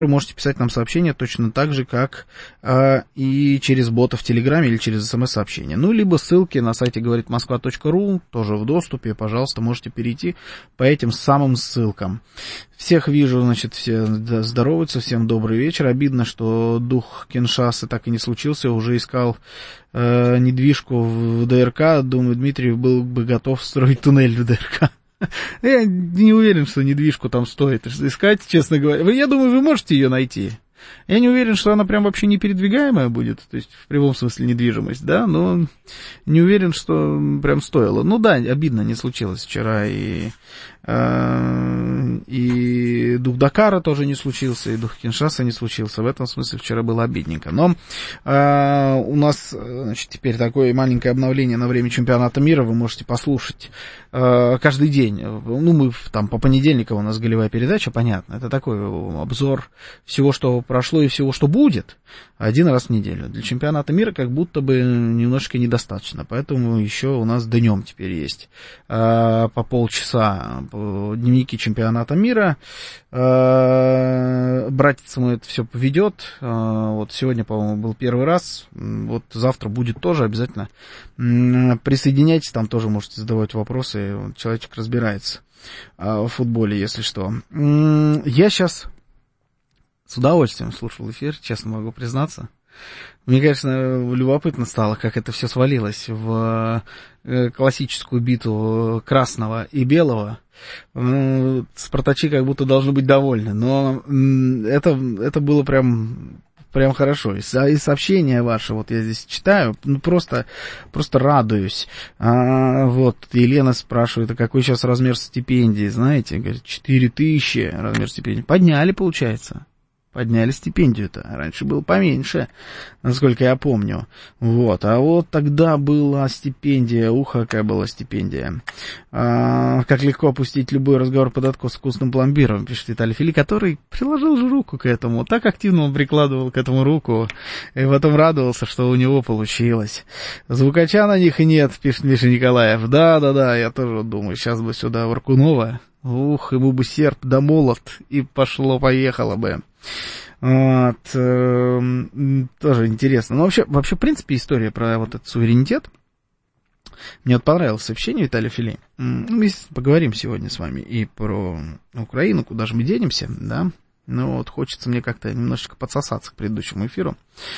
Вы можете писать нам сообщения точно так же, как и через бота в Телеграме или через СМС-сообщение. Ну, либо ссылки на сайте говоритмосква.ру, тоже в доступе, пожалуйста, можете перейти по этим самым ссылкам. Всех вижу, значит, все здороваются, всем добрый вечер. Обидно, что дух Киншасы так и не случился, уже искал недвижку в ДРК. Думаю, Дмитриев был бы готов строить туннель в ДРК. Я не уверен, что недвижку там стоит искать, честно говоря. Я думаю, вы можете ее найти. Я не уверен, что она прям вообще непередвигаемая будет, то есть в прямом смысле недвижимость, да, но не уверен, что прям стоило. Ну да, обидно, не случилось вчера, и дух Дакара тоже не случился, и дух Киншасы не случился. В этом смысле вчера было обидненько. Но у нас, значит, теперь такое маленькое обновление на время чемпионата мира. Вы можете послушать каждый день. Ну, мы там по понедельникам у нас голевая передача, понятно. Это такой обзор всего, что прошло и всего, что будет, один раз в неделю. Для чемпионата мира как будто бы немножечко недостаточно. Поэтому еще у нас днем теперь есть по полчаса дневники чемпионата мира. Братец мой это все поведет. Вот сегодня, по-моему, был первый раз. Вот завтра будет тоже обязательно. Присоединяйтесь, там тоже можете задавать вопросы. Человечек разбирается в футболе, если что. Я сейчас с удовольствием слушал эфир, честно могу признаться. Мне, конечно, любопытно стало, как это все свалилось в классическую битву красного и белого. Спартачи как будто должны быть довольны, но это было прям хорошо. И сообщения ваши, вот я здесь читаю, ну просто радуюсь. Вот, Елена спрашивает, а какой сейчас размер стипендии, знаете? Говорит, 4000 размер стипендии. Подняли, получается. Подняли стипендию-то. Раньше было поменьше, насколько я помню. Вот. А вот тогда была стипендия. Какая была стипендия. Как легко опустить любой разговор под откос с вкусным пломбиром, пишет Виталий Фили, который приложил же руку к этому. Так активно он прикладывал к этому руку. И потом радовался, что у него получилось. Звукача на них и нет, пишет Миша Николаев. Да, я тоже думаю, сейчас бы сюда Варкунова. Ему бы серп да молот, и пошло-поехало бы. Вот, тоже интересно. Но вообще, в принципе, история про вот этот суверенитет. Мне вот понравилось сообщение Виталия Фили. Мы поговорим сегодня с вами и про Украину, куда же мы денемся, да. Ну вот, хочется мне как-то немножечко подсосаться к предыдущему эфиру.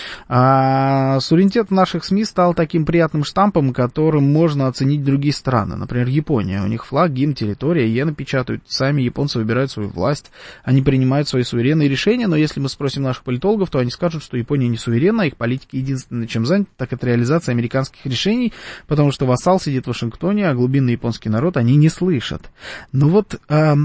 Суверенитет наших СМИ стал таким приятным штампом, которым можно оценить другие страны. Например, Япония. У них флаг, гимн, территория, иены печатают. Сами японцы выбирают свою власть. Они принимают свои суверенные решения, но если мы спросим наших политологов, то они скажут, что Япония не суверенна, их политики единственное, чем заняты, так это реализация американских решений, потому что вассал сидит в Вашингтоне, а глубинный японский народ они не слышат. Ну вот,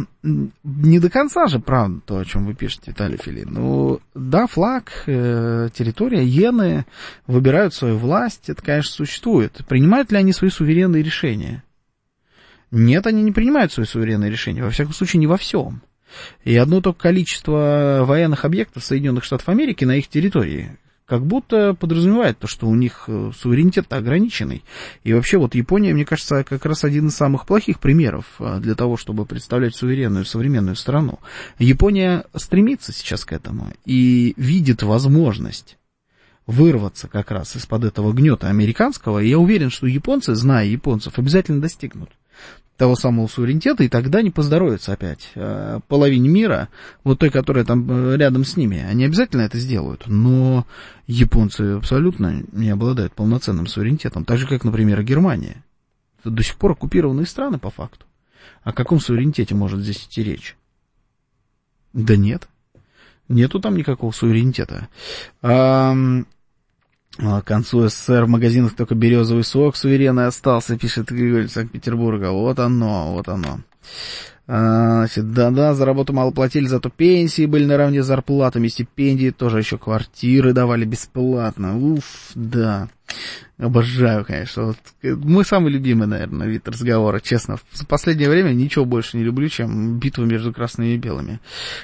не до конца же, правда, то, о чем вы пишете, Виталий Фили. Ну, да, флаг, территория, иены выбирают свою власть, это, конечно, существует. Принимают ли они свои суверенные решения? Нет, они не принимают свои суверенные решения, во всяком случае, не во всем. И одно только количество военных объектов Соединенных Штатов Америки на их территории как будто подразумевает то, что у них суверенитет ограниченный. И вообще вот Япония, мне кажется, как раз один из самых плохих примеров для того, чтобы представлять суверенную современную страну. Япония стремится сейчас к этому и видит возможность вырваться как раз из-под этого гнета американского. И я уверен, что японцы, зная японцев, обязательно достигнут того самого суверенитета, и тогда не поздоровится опять половине мира, вот той, которая там рядом с ними. Они обязательно это сделают, но японцы абсолютно не обладают полноценным суверенитетом, так же, как, например, Германия. Это до сих пор оккупированные страны, по факту. О каком суверенитете может здесь идти речь? Да нет. Нету там никакого суверенитета. К концу СССР в магазинах только березовый сок суверенный остался, пишет Григорий из Санкт-Петербурга. Вот оно. Значит, да, за работу мало платили, зато пенсии были наравне с зарплатами, стипендии, тоже еще квартиры давали бесплатно. Да. Обожаю, конечно. Вот, мой самый любимый, наверное, вид разговора, честно. В последнее время ничего больше не люблю, чем битву между красными и белыми.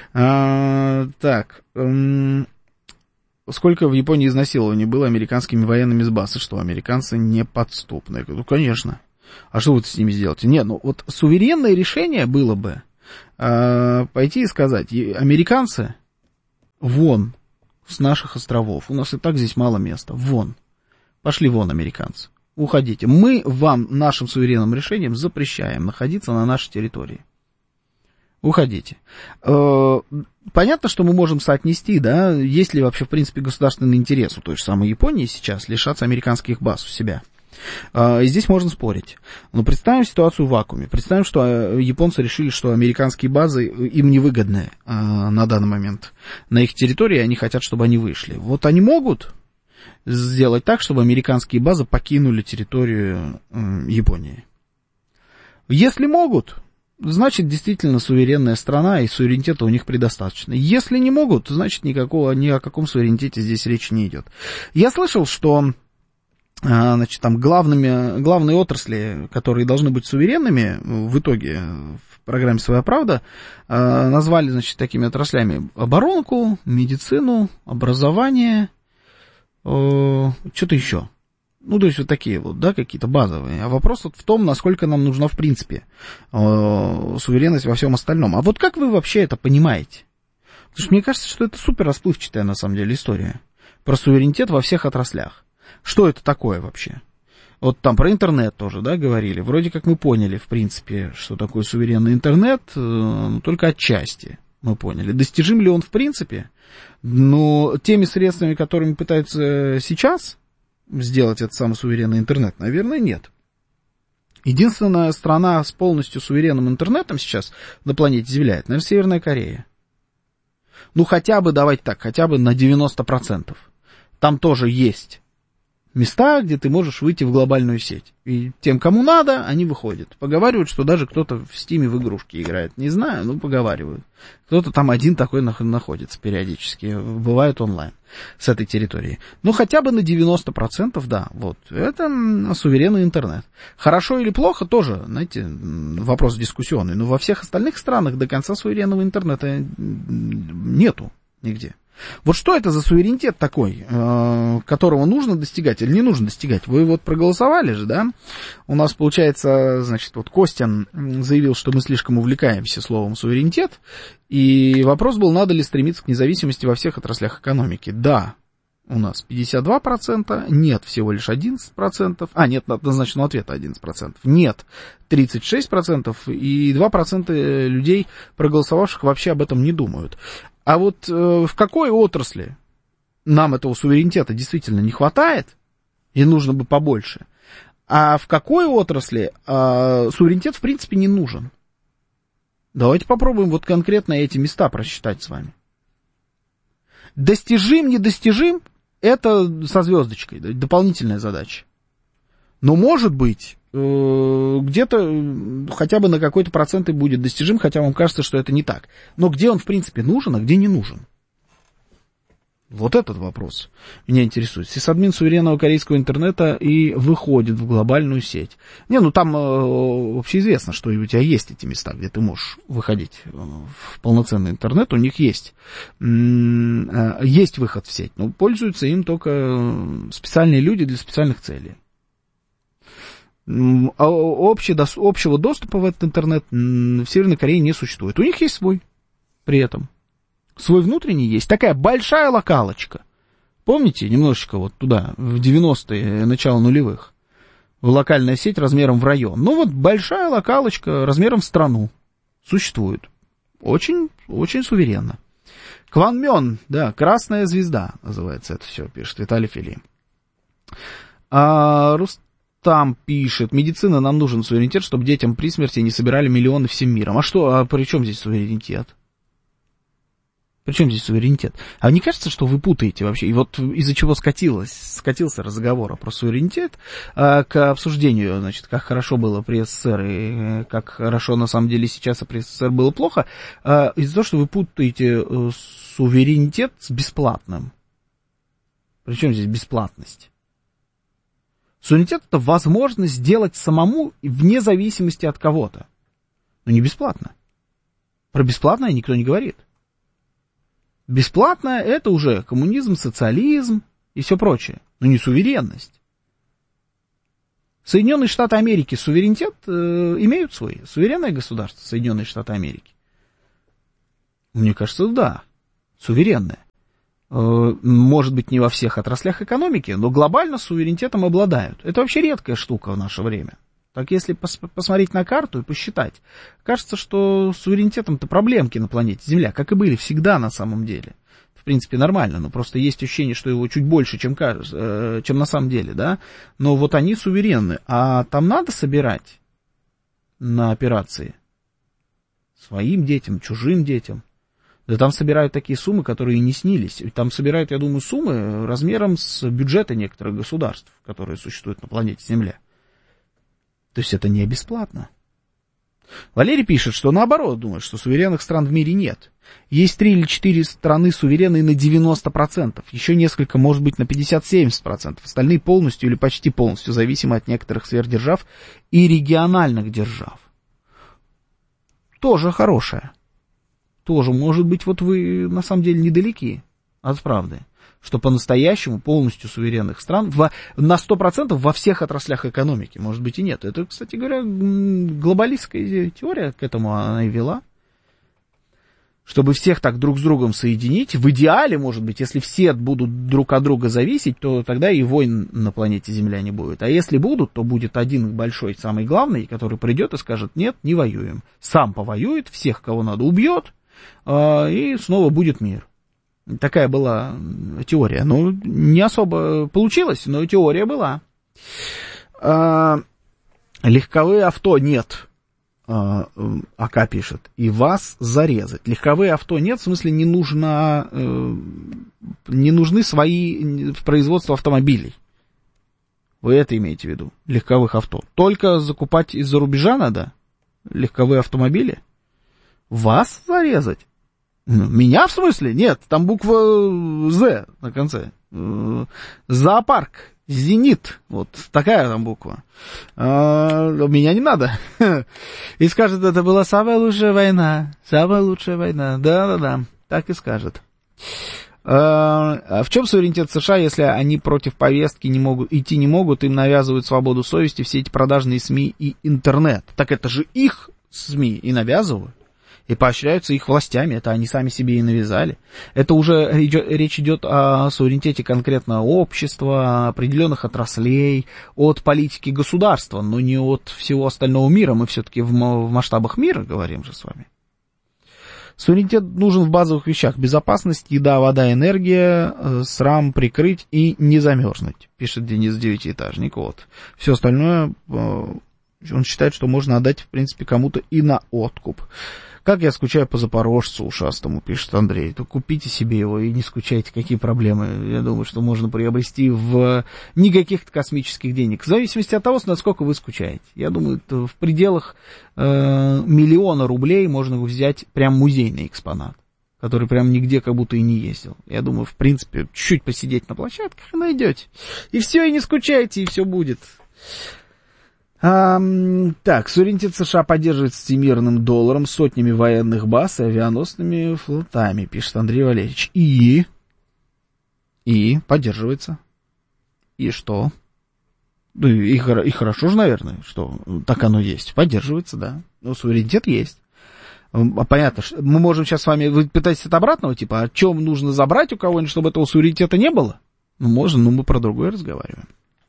Сколько в Японии изнасилований было американскими военными с базы? Что, американцы неподступные? Ну, конечно. А что вы с ними сделаете? Нет, ну вот суверенное решение было бы пойти и сказать, американцы, Вон с наших островов. У нас и так здесь мало места. Вон. Пошли вон, американцы. Уходите. Мы вам нашим суверенным решением запрещаем находиться на нашей территории. Уходите. Понятно, что мы можем соотнести, да, есть ли вообще, в принципе, государственный интерес у той же самой Японии сейчас лишаться американских баз у себя. И здесь можно спорить. Но представим ситуацию в вакууме. Представим, что японцы решили, что американские базы им невыгодны на данный момент на их территории, они хотят, чтобы они вышли. Вот они могут сделать так, чтобы американские базы покинули территорию Японии. Если могут, значит, действительно суверенная страна, и суверенитета у них предостаточно. Если не могут, значит, ни о каком суверенитете здесь речи не идет. Я слышал, что значит, там главные отрасли, которые должны быть суверенными, в итоге в программе «Своя правда» назвали, значит, такими отраслями оборонку, медицину, образование, что-то еще. Ну, то есть вот такие вот, да, какие-то базовые. А вопрос вот в том, насколько нам нужна, в принципе, суверенность во всем остальном. А вот как вы вообще это понимаете? Потому что мне кажется, что это супер расплывчатая, на самом деле, история. Про суверенитет во всех отраслях. Что это такое вообще? Вот там про интернет тоже, да, говорили. Вроде как мы поняли, в принципе, что такое суверенный интернет, только отчасти мы поняли. Достижим ли он в принципе? Но теми средствами, которыми пытаются сейчас сделать этот самый суверенный интернет, наверное, нет. Единственная страна с полностью суверенным интернетом сейчас на планете Земля, это, наверное, Северная Корея. Ну, хотя бы, давайте так, хотя бы на 90%. Там тоже есть места, где ты можешь выйти в глобальную сеть. И тем, кому надо, они выходят. Поговаривают, что даже кто-то в Стиме в игрушки играет. Не знаю, но поговаривают. Кто-то там один такой находится периодически. Бывает онлайн с этой территории. Ну, хотя бы на 90%, да. Вот. Это суверенный интернет. Хорошо или плохо, тоже, знаете, вопрос дискуссионный. Но во всех остальных странах до конца суверенного интернета нету нигде. Вот что это за суверенитет такой, которого нужно достигать или не нужно достигать? Вы вот проголосовали же, да? У нас, получается, значит, вот Костян заявил, что мы слишком увлекаемся словом суверенитет, и вопрос был, надо ли стремиться к независимости во всех отраслях экономики. Да, у нас 52%, нет, всего лишь 11%, нет, однозначного ответа 11%, нет, 36%, и 2% людей, проголосовавших, вообще об этом не думают. А вот в какой отрасли нам этого суверенитета действительно не хватает, и нужно бы побольше, а в какой отрасли суверенитет в принципе не нужен? Давайте попробуем вот конкретно эти места просчитать с вами. Достижим, недостижим, это со звездочкой, дополнительная задача. Но может быть, где-то хотя бы на какой-то процент и будет достижим, хотя вам кажется, что это не так. Но где он, в принципе, нужен, а где не нужен? Вот этот вопрос меня интересует. Сисадмин суверенного корейского интернета и выходит в глобальную сеть. Ну там общеизвестно, что у тебя есть эти места, где ты можешь выходить в полноценный интернет. У них есть выход в сеть, но пользуются им только специальные люди для специальных целей. Общего доступа в этот интернет в Северной Корее не существует. У них есть свой при этом. Свой внутренний есть. Такая большая локалочка. Помните, немножечко вот туда, в 90-е, начало нулевых, локальная сеть размером в район. Ну вот большая локалочка размером в страну существует. Очень, очень суверенно. Кванмён, да, красная звезда называется это все, пишет Виталий Фили. Рустам пишет, медицина, нам нужен суверенитет, чтобы детям при смерти не собирали миллионы всем миром. А при чем здесь суверенитет? Причем здесь суверенитет? А не кажется, что вы путаете вообще? И вот из-за чего скатился разговор про суверенитет к обсуждению, значит, как хорошо было при СССР и как хорошо на самом деле сейчас при СССР было плохо, из-за того, что вы путаете суверенитет с бесплатным. Причем здесь бесплатность? Суверенитет — это возможность сделать самому вне зависимости от кого-то. Но не бесплатно. Про бесплатное никто не говорит. Бесплатное — это уже коммунизм, социализм и все прочее, но не суверенность. Соединенные Штаты Америки суверенитет имеют свой, суверенное государство Соединенные Штаты Америки. Мне кажется, да, суверенное. может быть, не во всех отраслях экономики, но глобально суверенитетом обладают. Это вообще редкая штука в наше время. Так если посмотреть на карту и посчитать, кажется, что с суверенитетом-то проблемки на планете Земля, как и были всегда на самом деле. В принципе, нормально, но просто есть ощущение, что его чуть больше, чем на самом деле, да. Но вот они суверенны, а там надо собирать на операции своим детям, чужим детям. Да там собирают такие суммы, которые и не снились. Там собирают, я думаю, суммы размером с бюджеты некоторых государств, которые существуют на планете Земля. То есть это не бесплатно. Валерий пишет, что наоборот думает, что суверенных стран в мире нет. Есть 3 или 4 страны суверенные на 90%, еще несколько, может быть, на 50-70%. Остальные полностью или почти полностью зависимы от некоторых сверхдержав и региональных держав. Тоже хорошее. Тоже, может быть, вот вы на самом деле недалеки от правды, что по-настоящему полностью суверенных стран на 100% во всех отраслях экономики, может быть, и нет. Это, кстати говоря, глобалистская теория к этому она и вела. Чтобы всех так друг с другом соединить, в идеале, может быть, если все будут друг от друга зависеть, то тогда и войн на планете Земля не будет. А если будут, то будет один большой, самый главный, который придет и скажет: нет, не воюем. Сам повоюет, всех, кого надо, убьет, и снова будет мир. Такая была теория. Ну, не особо получилось, но теория была. Легковые авто нет. АК пишет. И вас зарезать. Легковые авто нет, в смысле не нужны свои в производство автомобилей. Вы это имеете в виду? Легковых авто. Только закупать из-за рубежа надо? Легковые автомобили? Вас зарезать? Меня в смысле? Нет, там буква З на конце. Зоопарк. Зенит, вот такая там буква. Меня не надо. И скажет, это была самая лучшая война. Самая лучшая война. Да, так и скажет. В чем суверенитет США, если они против повестки идти не могут, им навязывают свободу совести все эти продажные СМИ и интернет? Так это же их СМИ и навязывают. И поощряются их властями, это они сами себе и навязали. Это уже речь идет о суверенитете конкретно общества, определенных отраслей, от политики государства, но не от всего остального мира. Мы все-таки в масштабах мира говорим же с вами. Суверенитет нужен в базовых вещах: безопасность, еда, вода, энергия, срам прикрыть и не замерзнуть, пишет Денис Девятиэтажник. Вот. Все остальное он считает, что можно отдать, в принципе, кому-то и на откуп. Как я скучаю по запорожцу ушастому, пишет Андрей. То купите себе его и не скучайте, какие проблемы. Я думаю, что можно приобрести в не каких-то космических денег. В зависимости от того, насколько вы скучаете. Я думаю, в пределах 1 миллиона рублей можно взять прям музейный экспонат, который прям нигде как будто и не ездил. Я думаю, в принципе, чуть-чуть посидеть на площадках и найдете. И все, и не скучайте, и все будет. Так, суверенитет США поддерживается всемирным долларом, сотнями военных баз и авианосными флотами, пишет Андрей Валерьевич. И поддерживается. И что? И хорошо же, наверное, что так оно есть. Поддерживается, да. Но суверенитет есть. Понятно, что мы можем сейчас с вами... Вы пытаетесь от обратного, типа, о чем нужно забрать у кого-нибудь, чтобы этого суверенитета не было? Ну, можно, но мы про другое разговариваем.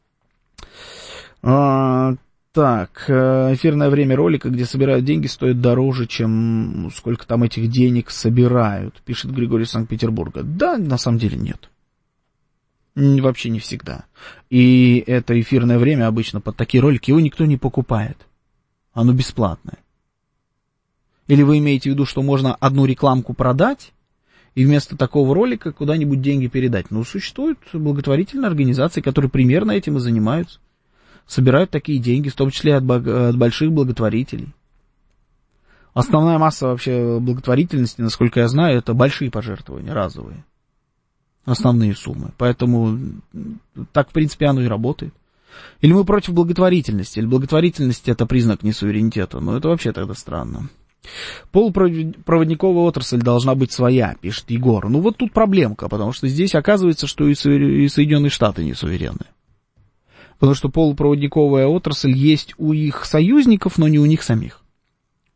Так, эфирное время ролика, где собирают деньги, стоит дороже, чем сколько там этих денег собирают, пишет Григорий из Санкт-Петербурга. Да, на самом деле нет. Вообще не всегда. И это эфирное время обычно под такие ролики, его никто не покупает. Оно бесплатное. Или вы имеете в виду, что можно одну рекламку продать и вместо такого ролика куда-нибудь деньги передать? Ну, существуют благотворительные организации, которые примерно этим и занимаются. Собирают такие деньги, в том числе от больших благотворителей. Основная масса вообще благотворительности, насколько я знаю, это большие пожертвования, разовые. Основные суммы. Поэтому так, в принципе, оно и работает. Или мы против благотворительности, или благотворительность это признак несуверенитета. Но это вообще тогда странно. Полупроводниковая отрасль должна быть своя, пишет Егор. Ну вот тут проблемка, потому что здесь оказывается, что и Соединенные Штаты не суверенны. Потому что полупроводниковая отрасль есть у их союзников, но не у них самих.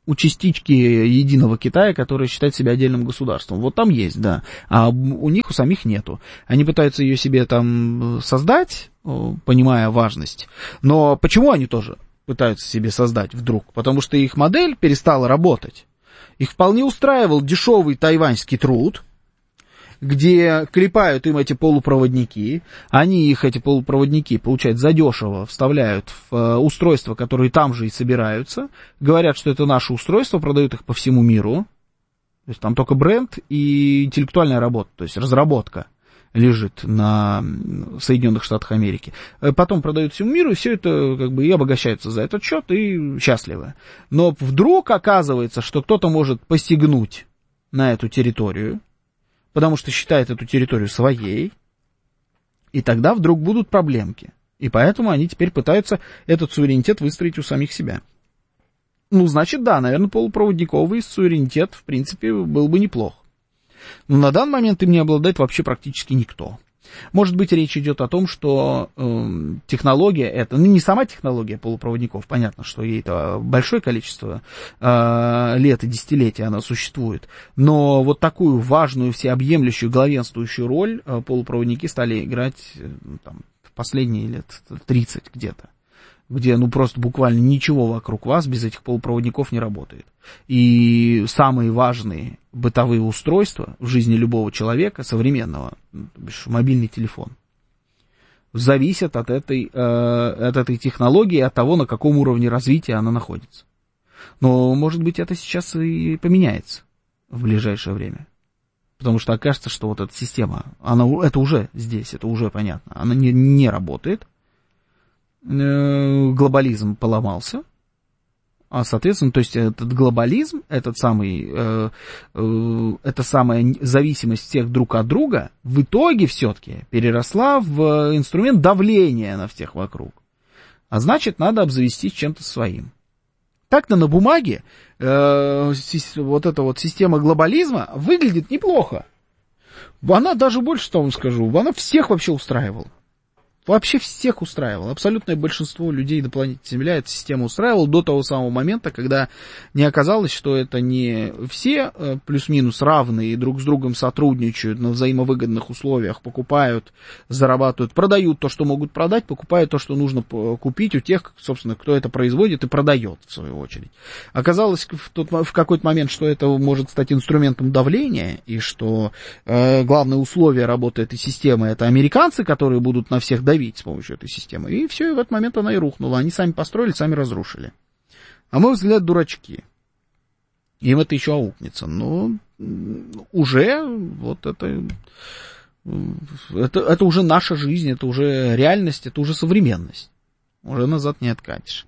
у частички единого Китая, которая считает себя отдельным государством. Вот там есть, да, а у них у самих нету. Они пытаются ее себе там создать, понимая важность, но почему они тоже пытаются себе создать вдруг? Потому что их модель перестала работать. Их вполне устраивал дешевый тайваньский труд, где клепают им эти полупроводники, они их, эти полупроводники, получают задешево, вставляют в устройства, которые там же и собираются, говорят, что это наши устройства, продают их по всему миру, то есть там только бренд и интеллектуальная работа, то есть разработка лежит на Соединенных Штатах Америки. Потом продают всему миру, и все это как бы и обогащаются за этот счет, и счастливы. Но вдруг оказывается, что кто-то может посягнуть на эту территорию, потому что считает эту территорию своей, и тогда вдруг будут проблемки. И поэтому они теперь пытаются этот суверенитет выстроить у самих себя. Ну, значит, да, наверное, полупроводниковый суверенитет, в принципе, был бы неплох. Но на данный момент им не обладает вообще практически никто. Может быть, речь идет о том, что технология это, ну, не сама технология полупроводников, понятно, что ей-то большое количество лет и десятилетий она существует, но вот такую важную, всеобъемлющую, главенствующую роль полупроводники стали играть там, в последние лет 30 где-то, где ну просто буквально ничего вокруг вас без этих полупроводников не работает. И самые важные бытовые устройства в жизни любого человека, современного, мобильный телефон, зависят от этой технологии, от того, на каком уровне развития она находится. Но, может быть, это сейчас и поменяется в ближайшее время. Потому что окажется, что вот эта система, это уже здесь, это уже понятно, она не работает. Глобализм поломался, а, соответственно, то есть этот глобализм, эта самая зависимость всех друг от друга в итоге все-таки переросла в инструмент давления на всех вокруг. А значит, надо обзавестись чем-то своим. Так-то на бумаге вот эта вот система глобализма выглядит неплохо. Она даже больше того скажу, она всех вообще устраивала. Вообще всех устраивало. Абсолютное большинство людей на планете Земля эта система устраивала до того самого момента, когда не оказалось, что это не все плюс-минус равные и друг с другом сотрудничают на взаимовыгодных условиях, покупают, зарабатывают, продают то, что могут продать, покупают то, что нужно купить у тех, собственно, кто это производит и продает, в свою очередь. Оказалось в какой-то момент, что это может стать инструментом давления, и что главное условие работы этой системы — это американцы, которые будут на всех давить с помощью этой системы. И все, и в этот момент она и рухнула. Они сами построили, сами разрушили. А мой взгляд, дурачки. Им это еще аукнется. Но уже вот это уже наша жизнь, это уже реальность, это уже современность. Уже назад не откатишь.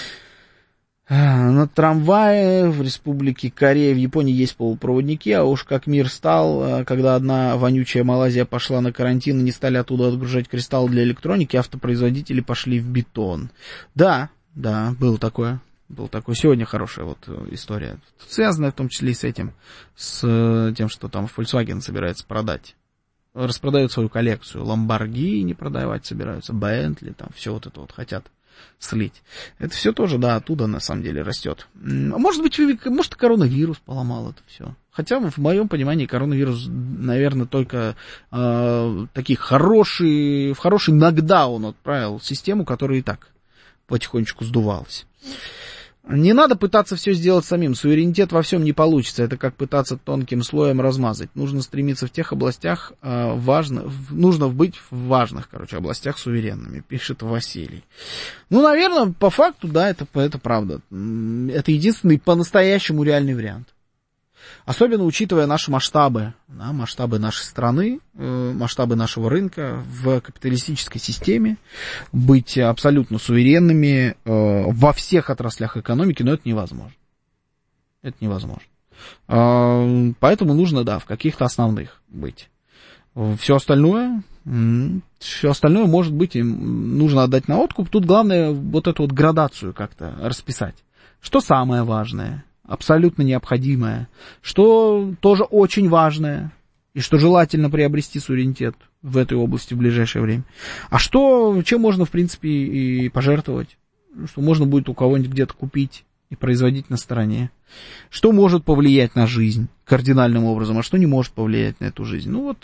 На трамвае в Республике Корея в Японии есть полупроводники, а уж как мир стал, когда одна вонючая Малайзия пошла на карантин и не стали оттуда отгружать кристаллы для электроники, автопроизводители пошли в бетон. Да, было такое. Сегодня хорошая вот история, связанная в том числе и с этим, с тем, что там Volkswagen собирается продать. Распродают свою коллекцию, Lamborghini продавать собираются, Bentley, там все вот это вот хотят слить. Это все тоже, да, оттуда на самом деле растет. Может, коронавирус поломал это все. Хотя, в моем понимании, коронавирус, наверное, только в хороший нокдаун отправил систему, которая и так потихонечку сдувалась. Не надо пытаться все сделать самим. Суверенитет во всем не получится. Это как пытаться тонким слоем размазать. Нужно стремиться в тех областях нужно быть в важных, областях суверенными, пишет Василий. Ну, наверное, по факту, да, это правда. Это единственный по-настоящему реальный вариант. Особенно учитывая наши масштабы, да, масштабы нашей страны, масштабы нашего рынка в капиталистической системе, быть абсолютно суверенными во всех отраслях экономики, но это невозможно. Это невозможно. Поэтому нужно, да, в каких-то основных быть. Все остальное, может быть, им нужно отдать на откуп. Тут главное вот эту вот градацию как-то расписать. Что самое важное? Абсолютно необходимое, что тоже очень важное, и что желательно приобрести суверенитет в этой области в ближайшее время. А чем можно, в принципе, и пожертвовать, что можно будет у кого-нибудь где-то купить и производить на стороне. Что может повлиять на жизнь кардинальным образом, а что не может повлиять на эту жизнь. Ну вот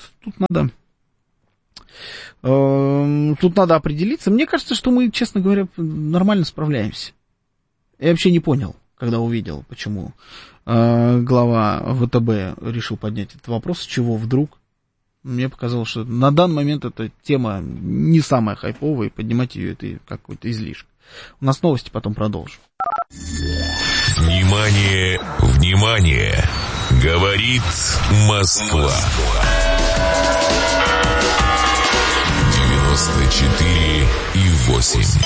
тут надо определиться. Мне кажется, что мы, честно говоря, нормально справляемся. Я вообще не понял, когда увидел, почему глава ВТБ решил поднять этот вопрос, с чего вдруг. Мне показалось, что на данный момент эта тема не самая хайповая, и поднимать ее это какой-то излишек. У нас новости, потом продолжим. Внимание, внимание! Говорит Москва. 94,8.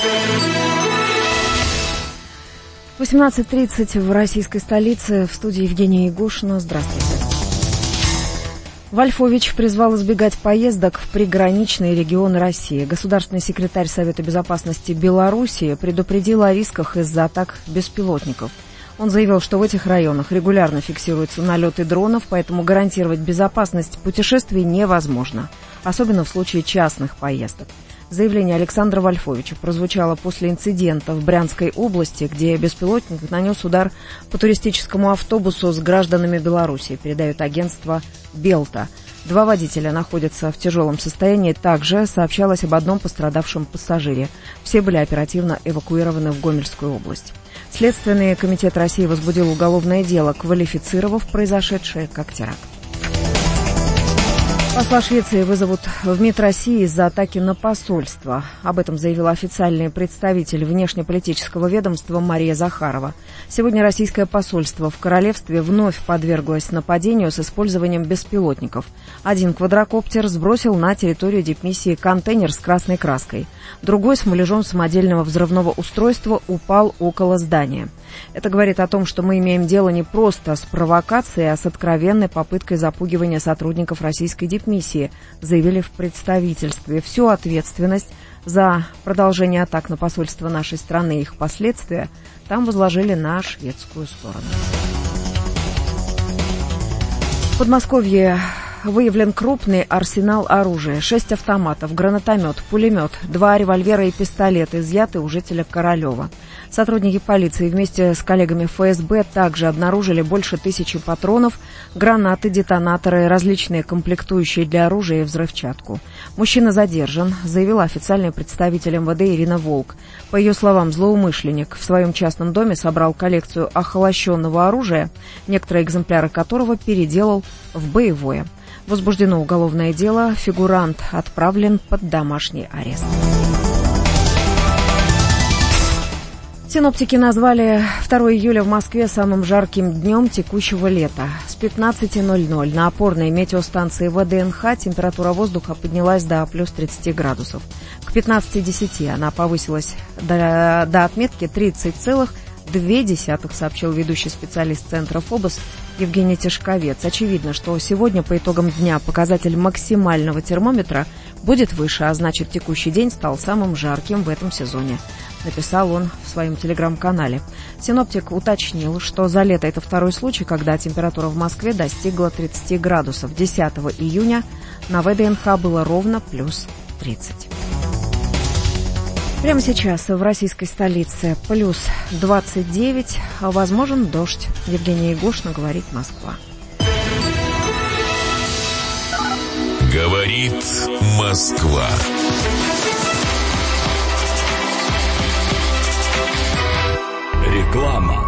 18:30 в российской столице. В студии Евгения Егошина. Здравствуйте. Вольфович призвал избегать поездок в приграничные регионы России. Государственный секретарь Совета безопасности Белоруссии предупредил о рисках из-за атак беспилотников. Он заявил, что в этих районах регулярно фиксируются налеты дронов, поэтому гарантировать безопасность путешествий невозможно, особенно в случае частных поездок. Заявление Александра Вольфовича прозвучало после инцидента в Брянской области, где беспилотник нанес удар по туристическому автобусу с гражданами Беларуси, передает агентство «Белта». 2 водителя находятся в тяжелом состоянии. Также сообщалось об одном пострадавшем пассажире. Все были оперативно эвакуированы в Гомельскую область. Следственный комитет России возбудил уголовное дело, квалифицировав произошедшее как теракт. Посла Швеции вызовут в МИД России из-за атаки на посольство. Об этом заявила официальный представитель внешнеполитического ведомства Мария Захарова. Сегодня российское посольство в королевстве вновь подверглось нападению с использованием беспилотников. Один квадрокоптер сбросил на территорию дипмиссии контейнер с красной краской. Другой с муляжом самодельного взрывного устройства упал около здания. Это говорит о том, что мы имеем дело не просто с провокацией, а с откровенной попыткой запугивания сотрудников российской дипмиссии, заявили в представительстве. Всю ответственность за продолжение атак на посольство нашей страны и их последствия там возложили на шведскую сторону. В Подмосковье выявлен крупный арсенал оружия. 6 автоматов, гранатомет, пулемет, 2 револьвера и пистолет изъяты у жителя Королева. Сотрудники полиции вместе с коллегами ФСБ также обнаружили больше 1000 патронов, гранаты, детонаторы, различные комплектующие для оружия и взрывчатку. Мужчина задержан, заявила официальный представитель МВД Ирина Волк. По ее словам, злоумышленник в своем частном доме собрал коллекцию охолощенного оружия, некоторые экземпляры которого переделал в боевое. Возбуждено уголовное дело, фигурант отправлен под домашний арест. Синоптики назвали 2 июля в Москве самым жарким днем текущего лета. С 15:00 на опорной метеостанции ВДНХ температура воздуха поднялась до плюс 30 градусов. К 15:10 она повысилась до отметки 30,2, сообщил ведущий специалист Центра ФОБОС Евгений Тишковец. Очевидно, что сегодня по итогам дня показатель максимального термометра будет выше, а значит, текущий день стал самым жарким в этом сезоне, написал он в своем телеграм-канале. Синоптик уточнил, что за лето это 2-й случай, когда температура в Москве достигла 30 градусов. 10 июня на ВДНХ было ровно плюс 30. Прямо сейчас в российской столице плюс 29, а возможен дождь. Евгения Егошина, говорит Москва. Говорит Москва. Реклама.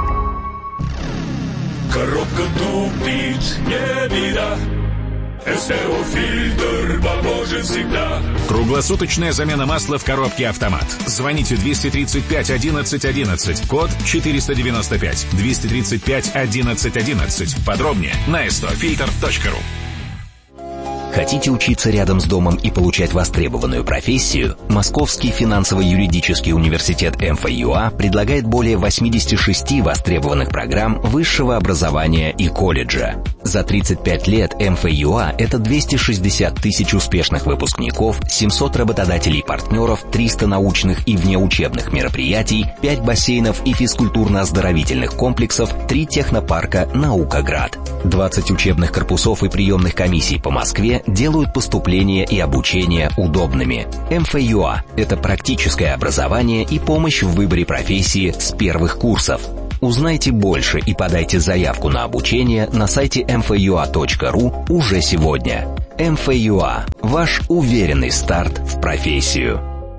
Коробка тупит, не беда. СТО-фильтр поможет всегда. Круглосуточная замена масла в коробке «Автомат». Звоните 235 11 11, код 495, 235 11 11. Подробнее на stofilter.ru. Хотите учиться рядом с домом и получать востребованную профессию? Московский финансово-юридический университет МФЮА предлагает более 86 востребованных программ высшего образования и колледжа. За 35 лет МФЮА – это 260 тысяч успешных выпускников, 700 работодателей-партнеров, 300 научных и внеучебных мероприятий, 5 бассейнов и физкультурно-оздоровительных комплексов, 3 технопарка «Наукаград». 20 учебных корпусов и приемных комиссий по Москве делают поступление и обучение удобными. МФЮА – это практическое образование и помощь в выборе профессии с первых курсов. Узнайте больше и подайте заявку на обучение на сайте mfa.ua.ru уже сегодня. МФЮА – ваш уверенный старт в профессию.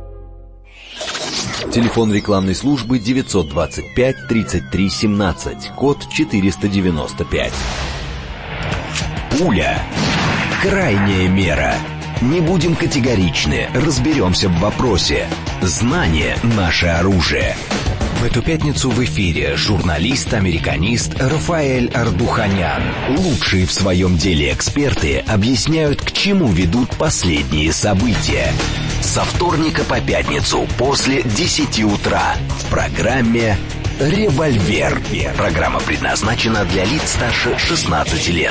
Телефон рекламной службы 925 33 17, код 495. Пуля. Крайняя мера. Не будем категоричны, разберемся в вопросе. Знание – наше оружие. В эту пятницу в эфире журналист-американист Рафаэль Ардуханян. Лучшие в своем деле эксперты объясняют, к чему ведут последние события. Со вторника по пятницу после 10 утра в программе «Револьвер». Программа предназначена для лиц старше 16 лет.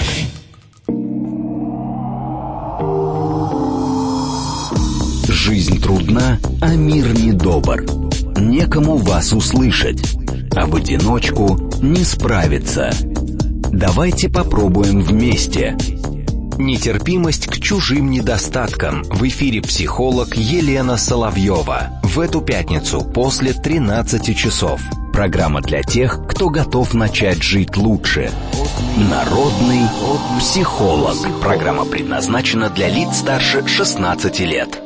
Жизнь трудна, а мир недобр. Некому вас услышать, а в одиночку не справиться. Давайте попробуем вместе. Нетерпимость к чужим недостаткам. В эфире психолог Елена Соловьева. В эту пятницу после 13 часов. Программа для тех, кто готов начать жить лучше. Народный психолог. Программа предназначена для лиц старше 16 лет.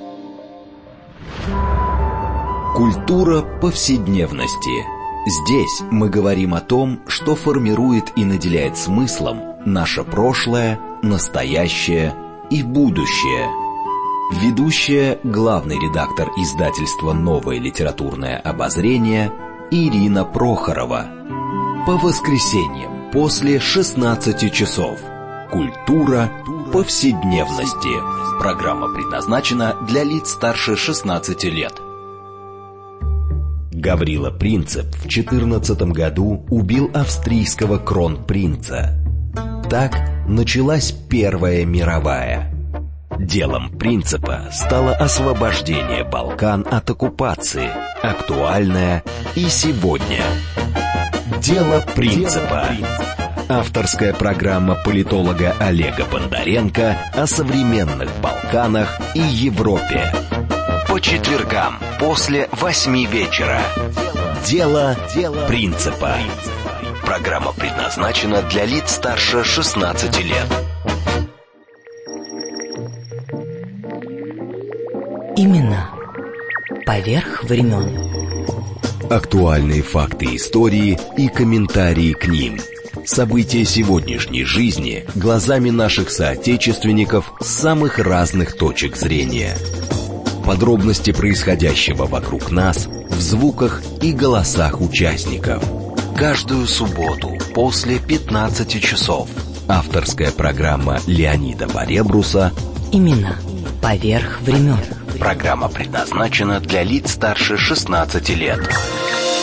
Культура повседневности. Здесь мы говорим о том, что формирует и наделяет смыслом наше прошлое, настоящее и будущее. Ведущая, главный редактор издательства «Новое литературное обозрение» Ирина Прохорова. По воскресеньям после 16 часов. Культура повседневности. Программа предназначена для лиц старше 16 лет. Гаврила Принцип в 14 году убил австрийского кронпринца. Так началась Первая мировая. Делом Принципа стало освобождение Балкан от оккупации, актуальное и сегодня. Дело Принципа. Авторская программа политолога Олега Бондаренко о современных Балканах и Европе. По четвергам после 8 вечера. Дело Принципа. Программа предназначена для лиц старше 16 лет. Имена поверх времен. Актуальные факты истории и комментарии к ним. События сегодняшней жизни глазами наших соотечественников с самых разных точек зрения. Подробности происходящего вокруг нас в звуках и голосах участников. Каждую субботу после 15 часов. Авторская программа Леонида Баребруса Имена поверх времен. Программа предназначена для лиц старше 16 лет.